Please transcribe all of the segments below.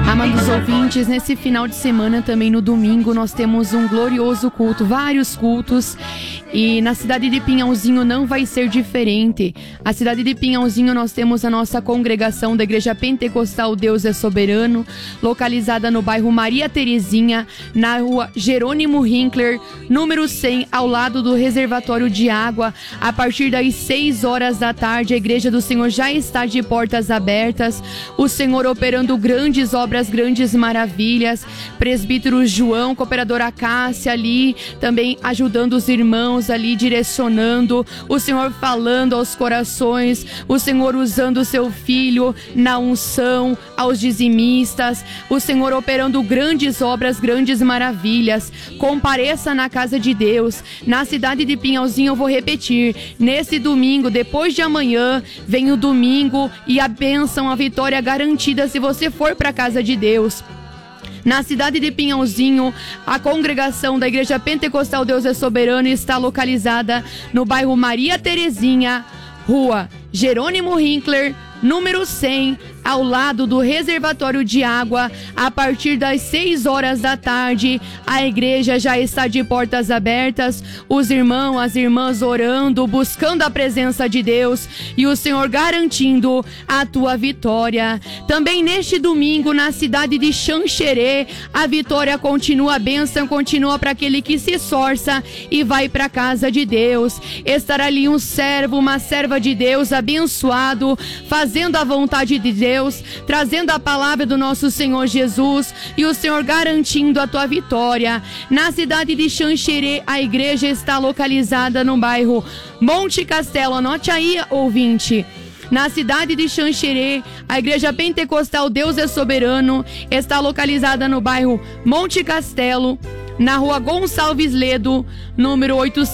Amados ouvintes, nesse final de semana, também no domingo, nós temos um glorioso culto, vários cultos. E na cidade de Pinhalzinho não vai ser diferente. A cidade de Pinhalzinho nós temos a nossa congregação da Igreja Pentecostal Deus é Soberano, localizada no bairro Maria Terezinha, na rua Jerônimo Hinkler, número 100, ao lado do reservatório de água. A partir das 6 horas da tarde, a Igreja do Senhor já está de portas abertas. O Senhor operando grandes obras, grandes maravilhas. Presbítero João, cooperadora Cássia ali, também ajudando os irmãos ali, direcionando, o Senhor falando aos corações, o Senhor usando o seu filho na unção aos dizimistas, o Senhor operando grandes obras, grandes maravilhas. Compareça na casa de Deus, na cidade de Pinhalzinho. Eu vou repetir, nesse domingo, depois de amanhã, vem o domingo e a bênção, a vitória garantida se você for para a casa de Deus. Na cidade de Pinhalzinho, a congregação da Igreja Pentecostal Deus é Soberano está localizada no bairro Maria Terezinha, rua Jerônimo Hinkler, número 100, ao lado do reservatório de água. A partir das 6 horas da tarde, a igreja já está de portas abertas, os irmãos, as irmãs orando, buscando a presença de Deus e o Senhor garantindo a tua vitória. Também neste domingo, na cidade de Xanxerê, a vitória continua, a bênção continua para aquele que se esforça e vai para a casa de Deus. Estará ali um servo, uma serva de Deus abençoado, fazendo a vontade de Deus, trazendo a palavra do nosso Senhor Jesus e o Senhor garantindo a tua vitória. Na cidade de Xanxerê, a igreja está localizada no bairro Monte Castelo. Anote aí, ouvinte. Na cidade de Xanxerê, a Igreja Pentecostal Deus é Soberano está localizada no bairro Monte Castelo, na rua Gonçalves Ledo, número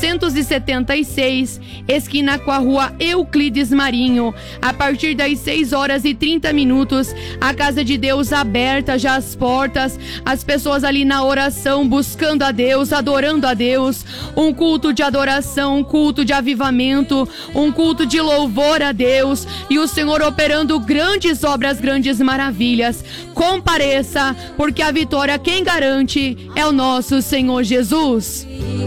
876, esquina com a rua Euclides Marinho. A partir das 6 horas e 30 minutos, a casa de Deus aberta, já as portas, as pessoas ali na oração, buscando a Deus, adorando a Deus. Um culto de adoração, um culto de avivamento, um culto de louvor a Deus. E o Senhor operando grandes obras, grandes maravilhas. Compareça, porque a vitória quem garante é o nosso Senhor Jesus.